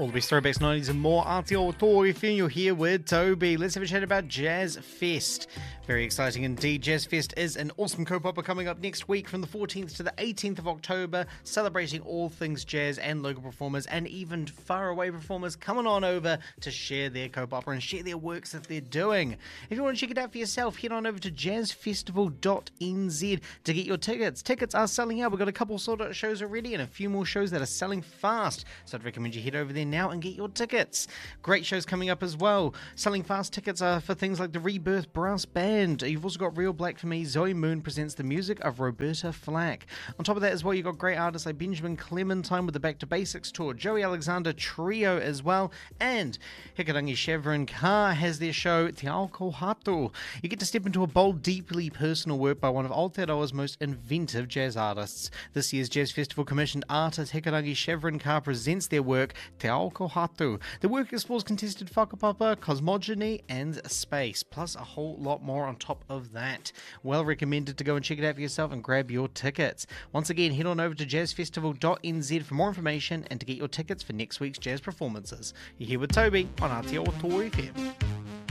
All the best throwbacks, 90s and more. Aotearoa FM, you're here with Toby. Let's have a chat about Jazz Fest. Very exciting indeed. Jazz Fest is an awesome kaupapa coming up next week from the 14th to the 18th of October, celebrating all things jazz and local performers and even faraway performers coming on over to share their kaupapa and share their works that they're doing. If you want to check it out for yourself, head on over to jazzfestival.nz to get your tickets. Tickets are selling out. We've got a couple sold out shows already and a few more shows that are selling fast. So I'd recommend you head over there now and get your tickets. Great shows coming up as well. Selling fast tickets are for things like the Rebirth Brass Band. You've also got Real Black for Me. Zoe Moon presents the music of Roberta Flack. On top of that as well, you've got great artists like Benjamin Clementine with the Back to Basics tour, Joey Alexander Trio as well, and Hikarangi Chevron Car has their show Te Ao Kohatu. You get to step into a bold, deeply personal work by one of Aotearoa's most inventive jazz artists. This year's Jazz Festival commissioned artist Hikarangi Chevron Car presents their work Te Ao Kohatu. The work explores contested whakapapa, cosmogony, and space, plus a whole lot more on top of that. Well recommended to go and check it out for yourself and grab your tickets. Once again, head on over to jazzfestival.nz for more information and to get your tickets for next week's jazz performances. You're here with Toby on Aotearoa FM.